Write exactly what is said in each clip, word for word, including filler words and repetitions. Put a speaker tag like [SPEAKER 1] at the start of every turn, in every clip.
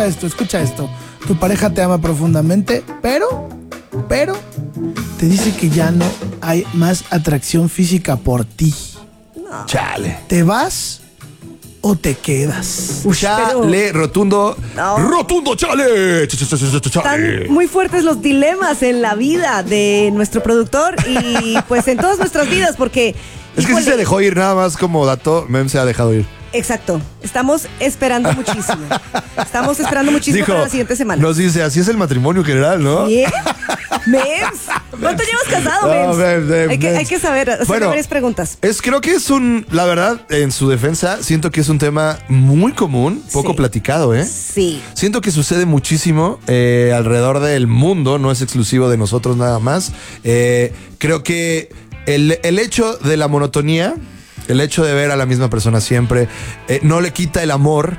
[SPEAKER 1] escucha esto, escucha esto. Tu pareja te ama profundamente, pero, pero, te dice que ya no hay más atracción física por ti.
[SPEAKER 2] No.
[SPEAKER 3] Chale.
[SPEAKER 1] ¿Te vas o te quedas?
[SPEAKER 2] Uy,
[SPEAKER 3] Chale,
[SPEAKER 2] pero
[SPEAKER 3] rotundo.
[SPEAKER 2] No.
[SPEAKER 3] Rotundo, chale. Ch- ch- ch- ch- ch- chale.
[SPEAKER 2] están muy fuertes los dilemas en la vida de nuestro productor y pues en todas nuestras vidas, porque
[SPEAKER 3] Es que sí
[SPEAKER 2] híjole,
[SPEAKER 3] se dejó ir, nada más como dato. Mem se ha dejado ir.
[SPEAKER 2] exacto. Estamos esperando muchísimo. Estamos esperando muchísimo
[SPEAKER 3] Dijo,
[SPEAKER 2] para la siguiente semana.
[SPEAKER 3] nos dice, así es el matrimonio general, ¿no?
[SPEAKER 2] ¿Bien? ¿Mems? ¿Cuánto llevas casado,
[SPEAKER 3] No,
[SPEAKER 2] Mems?
[SPEAKER 3] Mems, Mems,
[SPEAKER 2] hay, que,
[SPEAKER 3] Mems.
[SPEAKER 2] hay que saber, hacer
[SPEAKER 3] Bueno,
[SPEAKER 2] varias preguntas.
[SPEAKER 3] Es, creo que es un, la verdad, en su defensa, siento que es un tema muy común, poco
[SPEAKER 2] Sí.
[SPEAKER 3] platicado, ¿eh?
[SPEAKER 2] Sí.
[SPEAKER 3] Siento que sucede muchísimo eh, alrededor del mundo, no es exclusivo de nosotros nada más. Eh, creo que el, el hecho de la monotonía, el hecho de ver a la misma persona siempre, eh, no le quita el amor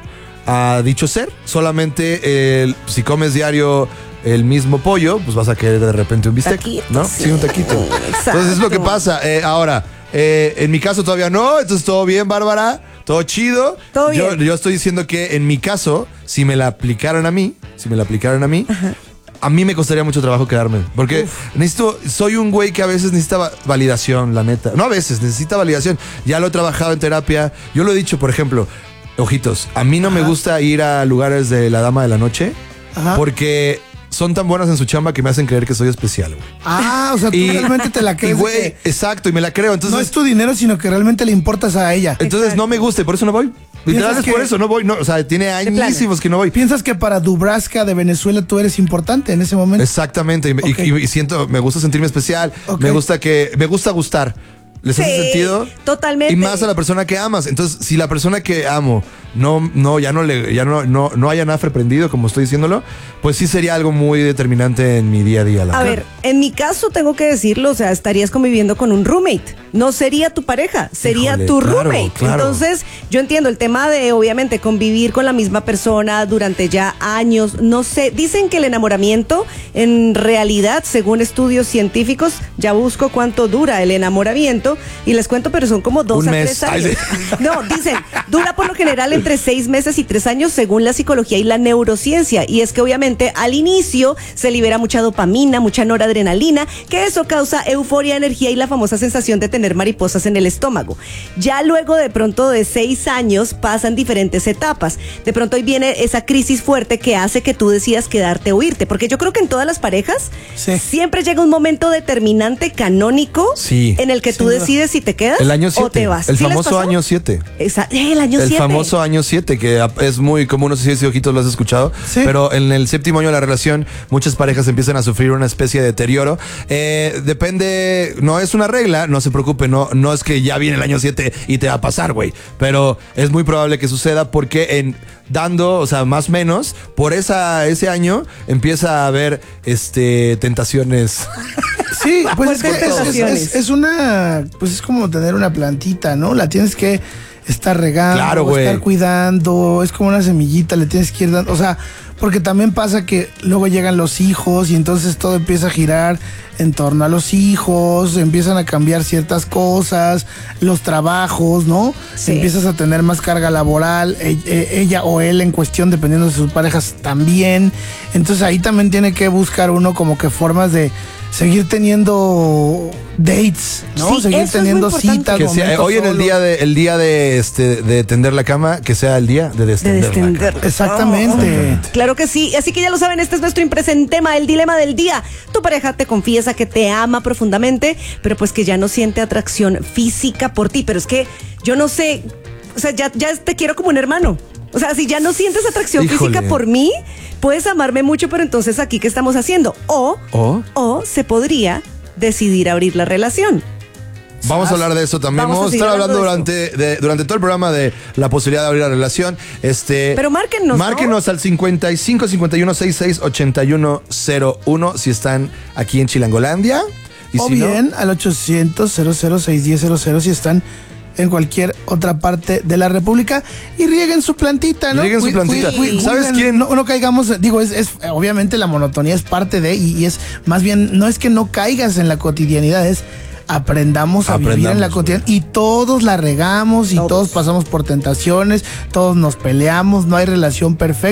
[SPEAKER 3] a dicho ser. Solamente eh, si comes diario el mismo pollo, pues vas a querer de repente un bistec,
[SPEAKER 2] Taquito,
[SPEAKER 3] ¿no?
[SPEAKER 2] sí.
[SPEAKER 3] Sí, un taquito.
[SPEAKER 2] Exacto.
[SPEAKER 3] Entonces es lo que pasa. Eh, ahora, eh, en mi caso todavía no, entonces todo bien, Bárbara. Todo chido.
[SPEAKER 2] Todo
[SPEAKER 3] yo,
[SPEAKER 2] bien.
[SPEAKER 3] yo estoy diciendo que en mi caso, si me la aplicaran a mí, si me la aplicaran a mí, a mí me costaría mucho trabajo quedarme. Porque necesito, soy un güey que a veces necesita va- validación, la neta. No a veces, necesita validación. Ya lo he trabajado en terapia. Yo lo he dicho, por ejemplo, ojitos, a mí no me gusta ir a lugares de la dama de la noche
[SPEAKER 1] Ajá.
[SPEAKER 3] porque son tan buenas en su chamba que me hacen creer que soy especial, güey.
[SPEAKER 1] Ah, o sea, tú
[SPEAKER 3] Y,
[SPEAKER 1] realmente te la
[SPEAKER 3] y,
[SPEAKER 1] crees. de
[SPEAKER 3] güey,
[SPEAKER 1] que
[SPEAKER 3] exacto, y me la creo. Entonces,
[SPEAKER 1] no es tu dinero, sino que realmente le importas a ella.
[SPEAKER 3] entonces
[SPEAKER 2] Exacto.
[SPEAKER 3] no me gusta y por eso no voy. Literal
[SPEAKER 1] ¿Piensas
[SPEAKER 3] es por
[SPEAKER 1] que-
[SPEAKER 3] eso, no voy. No, o sea, tiene
[SPEAKER 2] plano.
[SPEAKER 3] añísimos que no voy.
[SPEAKER 1] Piensas que para Dubraska de Venezuela tú eres importante en ese momento.
[SPEAKER 3] Exactamente, y, y-
[SPEAKER 1] Ok.
[SPEAKER 3] y siento, me gusta sentirme especial,
[SPEAKER 1] Ok.
[SPEAKER 3] me gusta que, me gusta gustar. ¿Les hace
[SPEAKER 2] Sí,
[SPEAKER 3] sentido?
[SPEAKER 2] totalmente.
[SPEAKER 3] Y más a la persona que amas. Entonces, si la persona que amo no, no, ya no le, ya no, no, no haya nada prendido, como estoy diciéndolo, pues sí sería algo muy determinante en mi día a día. La
[SPEAKER 2] A
[SPEAKER 3] verdad.
[SPEAKER 2] ver, en mi caso tengo que decirlo, o sea, estarías conviviendo con un roommate. No sería tu pareja, sería
[SPEAKER 3] Híjole,
[SPEAKER 2] tu
[SPEAKER 3] claro,
[SPEAKER 2] roommate.
[SPEAKER 3] claro.
[SPEAKER 2] Entonces, yo entiendo el tema de, obviamente, convivir con la misma persona durante ya años. No sé, dicen que el enamoramiento, en realidad, según estudios científicos, ya busco cuánto dura el enamoramiento y les cuento, pero son como dos
[SPEAKER 3] Un
[SPEAKER 2] a
[SPEAKER 3] mes.
[SPEAKER 2] tres años.
[SPEAKER 3] Ay,
[SPEAKER 2] No, dicen, dura por lo general entre seis meses y tres años según la psicología y la neurociencia. Y es que obviamente al inicio se libera mucha dopamina, mucha noradrenalina, que eso causa euforia, energía y la famosa sensación de tener mariposas en el estómago. Ya luego de pronto de seis años pasan diferentes etapas. De pronto ahí viene esa crisis fuerte que hace que tú decidas quedarte o irte. Porque yo creo que en todas las parejas
[SPEAKER 1] Sí.
[SPEAKER 2] siempre llega un momento determinante, canónico,
[SPEAKER 3] Sí.
[SPEAKER 2] en el que tú
[SPEAKER 1] Sin duda.
[SPEAKER 2] decides si te quedas
[SPEAKER 3] El año
[SPEAKER 2] o
[SPEAKER 3] siete.
[SPEAKER 2] te vas.
[SPEAKER 3] El
[SPEAKER 2] ¿Sí les
[SPEAKER 3] famoso
[SPEAKER 2] pasó?
[SPEAKER 3] año siete.
[SPEAKER 2] Esa- eh, el año
[SPEAKER 3] El
[SPEAKER 2] siete.
[SPEAKER 3] famoso año siete, que es muy común, no sé si ojitos lo has escuchado,
[SPEAKER 1] Sí.
[SPEAKER 3] pero en el séptimo año de la relación muchas parejas empiezan a sufrir una especie de deterioro. Eh, depende, no es una regla, no se preocupe, no, no es que ya viene el año siete y te va a pasar, güey, pero es muy probable que suceda porque en dando, o sea, más o menos, por esa, ese año empieza a haber este, tentaciones.
[SPEAKER 1] Sí, pues es que
[SPEAKER 2] Fuertes
[SPEAKER 1] es, es-
[SPEAKER 2] tentaciones.
[SPEAKER 1] es- es una, pues es como tener una plantita, ¿no? La tienes que estar regando,
[SPEAKER 3] Claro, güey.
[SPEAKER 1] estar cuidando, es como una semillita, le tienes que ir dando, o sea, porque también pasa que luego llegan los hijos y entonces todo empieza a girar en torno a los hijos, empiezan a cambiar ciertas cosas, los trabajos, ¿no?
[SPEAKER 2] Sí.
[SPEAKER 1] Empiezas a tener más carga laboral, e- e- ella o él en cuestión, dependiendo de sus parejas también. Entonces ahí también tiene que buscar uno como que formas de seguir teniendo dates, ¿no?
[SPEAKER 2] Sí,
[SPEAKER 1] seguir
[SPEAKER 2] eso es muy
[SPEAKER 1] teniendo
[SPEAKER 2] importante.
[SPEAKER 1] citas.
[SPEAKER 3] Que sea,
[SPEAKER 1] momentos
[SPEAKER 3] hoy en el
[SPEAKER 1] solos.
[SPEAKER 3] día de el día de este de tender la cama, que sea el día de
[SPEAKER 2] De
[SPEAKER 3] destender, la
[SPEAKER 2] descender.
[SPEAKER 3] cama.
[SPEAKER 1] Exactamente.
[SPEAKER 2] Claro que sí, así que ya lo saben, este es nuestro impresentema, el dilema del día. Tu pareja te confiesa que te ama profundamente, pero pues que ya no siente atracción física por ti. Pero es que yo no sé, o sea, ya, ya te quiero como un hermano. O sea, si ya no sientes atracción
[SPEAKER 3] Híjole.
[SPEAKER 2] física por mí, puedes amarme mucho, pero entonces aquí, ¿qué estamos haciendo? O,
[SPEAKER 3] ¿O?
[SPEAKER 2] o se podría decidir abrir la relación.
[SPEAKER 3] Vamos a hablar de eso también.
[SPEAKER 2] Vamos a
[SPEAKER 3] Vamos a
[SPEAKER 2] seguir
[SPEAKER 3] estar hablando
[SPEAKER 2] hablando
[SPEAKER 3] durante, de- durante todo el programa de la posibilidad de abrir la relación. Este,
[SPEAKER 2] Pero márquennos, ¿no?
[SPEAKER 3] Márquenos al cincuenta y cinco, cincuenta y uno, sesenta y seis, ochenta y uno cero uno si están aquí en Chilangolandia. Y
[SPEAKER 1] O
[SPEAKER 3] si no,
[SPEAKER 1] bien al ochocientos, cero cero seis uno cero cero si están en cualquier otra parte de la República y rieguen su plantita, ¿no?
[SPEAKER 3] Rieguen su
[SPEAKER 1] Cui-
[SPEAKER 3] plantita.
[SPEAKER 1] cui- cui-
[SPEAKER 3] ¿Sabes
[SPEAKER 1] cuiden,
[SPEAKER 3] quién?
[SPEAKER 1] No, no caigamos, digo, es, es obviamente la monotonía es parte de y, y es más bien, no es que no caigas en la cotidianidad, es aprendamos a vivir en la
[SPEAKER 3] Aprendamos,
[SPEAKER 1] cotidianidad y todos la regamos y
[SPEAKER 2] Todos.
[SPEAKER 1] todos pasamos por tentaciones, todos nos peleamos, no hay relación perfecta.